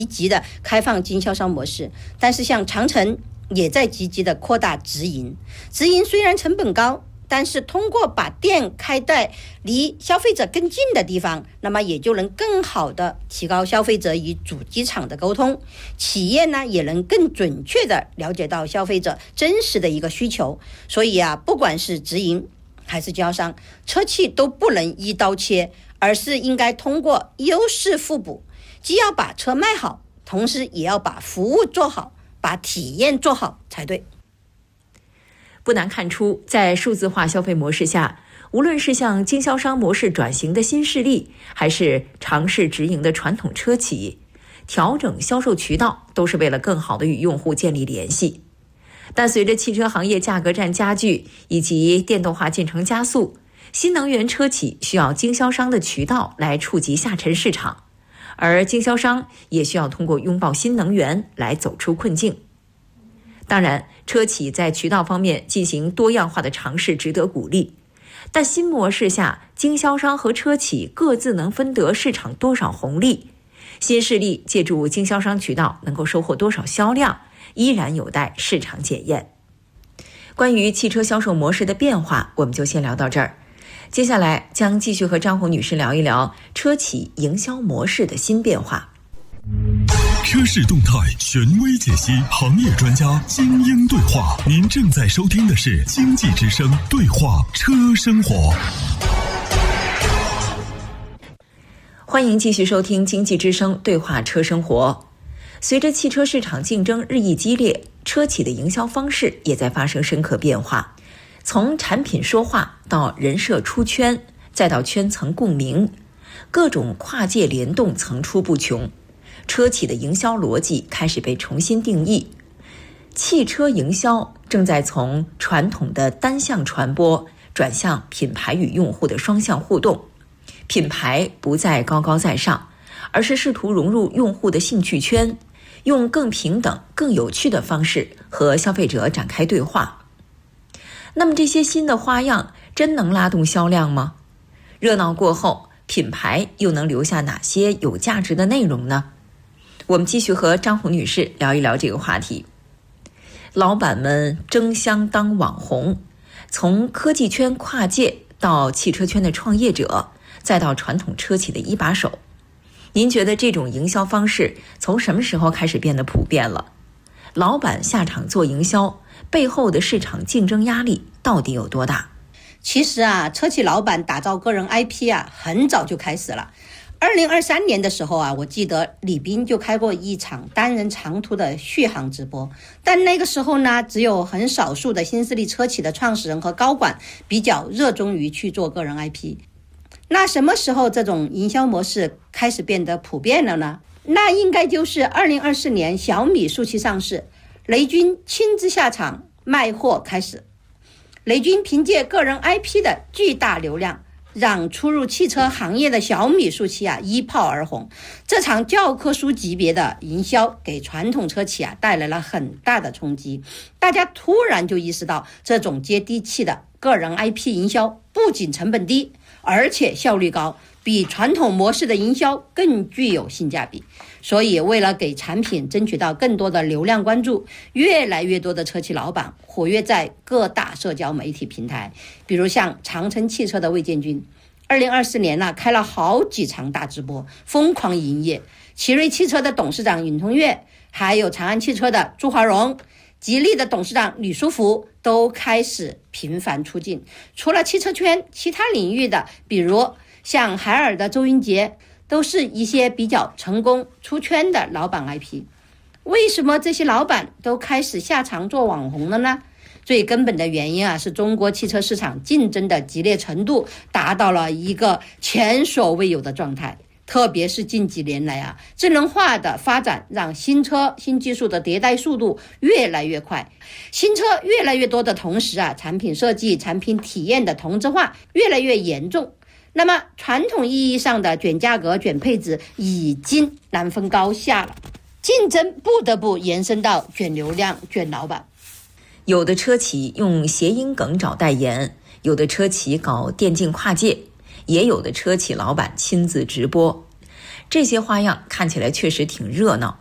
极的开放经销商模式，但是像长城也在积极的扩大直营。直营虽然成本高，但是通过把店开在离消费者更近的地方，那么也就能更好的提高消费者与主机厂的沟通，企业呢也能更准确的了解到消费者真实的一个需求。所以不管是直营还是经销商，车企都不能一刀切，而是应该通过优势互补，既要把车卖好，同时也要把服务做好，把体验做好才对。 不难看出，在数字化消费模式下，无论是向经销商模式转型的新势力，还是尝试直营的传统车企，调整销售渠道都是为了更好地与用户建立联系。但随着汽车行业价格战加剧以及电动化进程加速，新能源车企需要经销商的渠道来触及下沉市场，而经销商也需要通过拥抱新能源来走出困境。当然，车企在渠道方面进行多样化的尝试值得鼓励，但新模式下，经销商和车企各自能分得市场多少红利，新势力借助经销商渠道能够收获多少销量，依然有待市场检验。关于汽车销售模式的变化，我们就先聊到这儿。接下来将继续和张红女士聊一聊车企营销模式的新变化。 车市动态权威解析，行业专家精英对话。您正在收听的是经济之声对话车生活。 欢迎继续收听经济之声对话车生活。随着汽车市场竞争日益激烈，车企的营销方式也在发生深刻变化。从产品说话到人设出圈，再到圈层共鸣，各种跨界联动层出不穷。车企的营销逻辑开始被重新定义，汽车营销正在从传统的单向传播转向品牌与用户的双向互动。品牌不再高高在上，而是试图融入用户的兴趣圈，用更平等、更有趣的方式和消费者展开对话。那么这些新的花样真能拉动销量吗？热闹过后，品牌又能留下哪些有价值的内容呢？我们继续和张红女士聊一聊这个话题。老板们争相当网红，从科技圈跨界到汽车圈的创业者，再到传统车企的一把手，您觉得这种营销方式从什么时候开始变得普遍了？老板下场做营销，背后的市场竞争压力到底有多大？ 其实车企老板打造个人 IP 很早就开始了。2023年的时候我记得李斌就开过一场单人长途的续航直播，但那个时候呢，只有很少数的新势力车企的创始人和高管比较热衷于去做个人 IP。那什么时候这种营销模式开始变得普遍了呢？那应该就是2024年小米暑期上市，雷军亲自下场卖货开始。雷军凭借个人 IP 的巨大流量，让初入汽车行业的小米暑期一炮而红。这场教科书级别的营销给传统车企带来了很大的冲击，大家突然就意识到，这种接地气的个人 IP 营销不仅成本低，而且效率高，比传统模式的营销更具有性价比。所以为了给产品争取到更多的流量关注，越来越多的车企老板活跃在各大社交媒体平台，比如像长城汽车的魏建军2024年开了好几场大直播，疯狂营业。奇瑞汽车的董事长尹同跃，还有长安汽车的朱华荣，吉利的董事长吕书福都开始频繁出镜。除了汽车圈，其他领域的，比如像海尔的周云杰，都是一些比较成功出圈的老板 IP。 为什么这些老板都开始下场做网红了呢？最根本的原因是中国汽车市场竞争的激烈程度达到了一个前所未有的状态。特别是近几年来智能化的发展让新车新技术的迭代速度越来越快，新车越来越多的同时产品设计、产品体验的同质化越来越严重。那么传统意义上的卷价格、卷配置已经难分高下了，竞争不得不延伸到卷流量、卷老板。 有的车企用谐音梗找代言，有的车企搞电竞跨界，也有的车企老板亲自直播。 这些花样看起来确实挺热闹，